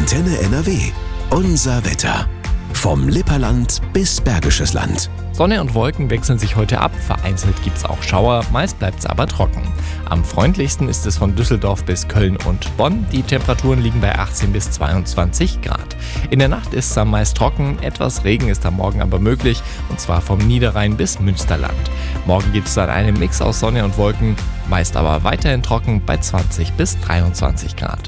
Antenne NRW. Unser Wetter. Vom Lipperland bis Bergisches Land. Sonne und Wolken wechseln sich heute ab, vereinzelt gibt's auch Schauer, meist bleibt's aber trocken. Am freundlichsten ist es von Düsseldorf bis Köln und Bonn. Die Temperaturen liegen bei 18 bis 22 Grad. In der Nacht ist es am meist trocken, etwas Regen ist am Morgen aber möglich, und zwar vom Niederrhein bis Münsterland. Morgen gibt's dann einen Mix aus Sonne und Wolken, meist aber weiterhin trocken bei 20 bis 23 Grad.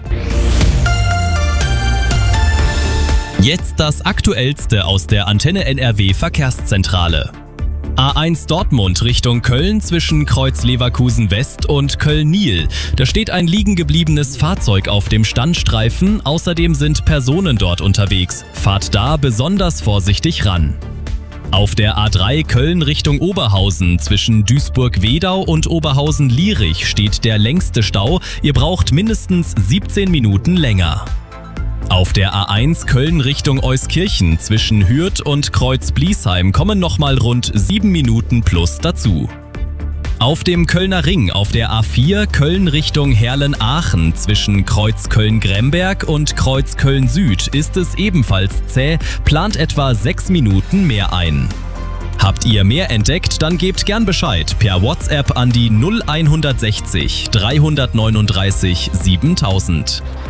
Jetzt das Aktuellste aus der Antenne NRW Verkehrszentrale. A1 Dortmund Richtung Köln zwischen Kreuz Leverkusen West und Köln-Niel. Da steht ein liegen gebliebenes Fahrzeug auf dem Standstreifen, außerdem sind Personen dort unterwegs. Fahrt da besonders vorsichtig ran. Auf der A3 Köln Richtung Oberhausen zwischen Duisburg-Wedau und Oberhausen-Lierich steht der längste Stau. Ihr braucht mindestens 17 Minuten länger. Auf der A1 Köln Richtung Euskirchen zwischen Hürth und Kreuz-Bliesheim kommen nochmal rund 7 Minuten plus dazu. Auf dem Kölner Ring auf der A4 Köln Richtung Herlen-Aachen zwischen Kreuz Köln-Gremberg und Kreuz Köln-Süd ist es ebenfalls zäh, plant etwa 6 Minuten mehr ein. Habt ihr mehr entdeckt, dann gebt gern Bescheid per WhatsApp an die 0160 339 7000.